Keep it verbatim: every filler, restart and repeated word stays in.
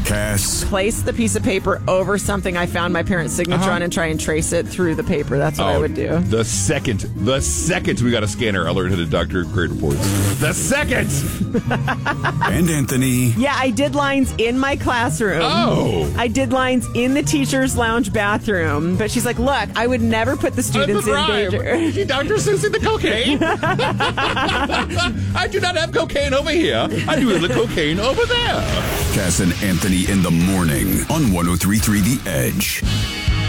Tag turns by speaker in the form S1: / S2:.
S1: Cass.
S2: Place the piece of paper over something I found my parents' signature
S3: Uh-huh.
S2: on and try and trace it through the paper. That's what
S3: Oh,
S2: I would do.
S3: The second, the second we got a scanner alert to the Doctor Grade reports. The second!
S1: And Anthony.
S2: Yeah, I did lines in my classroom.
S3: Oh.
S2: I did lines in the teacher's lounge bathroom. But she's like, look, I would never put the students in danger.
S3: She Doctor Seuss in the cocaine. I do not have cocaine over here. I do have the cocaine over there.
S1: Cass and Anthony in the morning on one oh three point three The Edge.